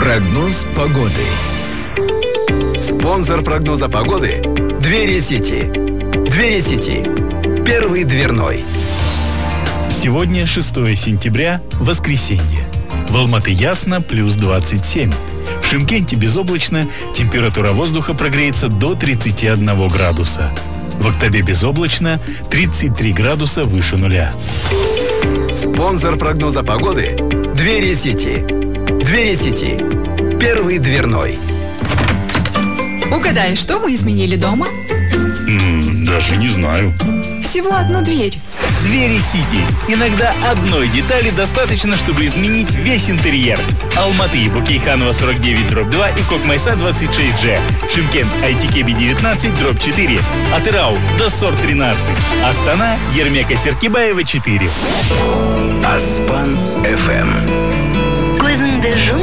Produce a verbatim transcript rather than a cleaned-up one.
Прогноз погоды. Спонсор прогноза погоды – Двери Сити. Двери Сити. Первый дверной. Сегодня шестое сентября, воскресенье. В Алматы ясно, плюс двадцать семь. В Шымкенте безоблачно, температура воздуха прогреется до тридцати одного градуса. В Октябре безоблачно, тридцать три градуса выше нуля. Спонсор прогноза погоды – Двери Сити. Двери Сити. Первый дверной. Угадай, что мы изменили дома? М-м, даже не знаю. Всего одну дверь. Двери Сити. Иногда одной детали достаточно, чтобы изменить весь интерьер. Алматы и Букейханова сорок девять дробь два и Кокмайса двадцать шесть джи. Шымкент Айтикеби девятнадцать дробь четыре. Атырау Доссор тринадцать. Астана Ермека Серкибаева четыре. Аспан эф эм. Көзіңді жұм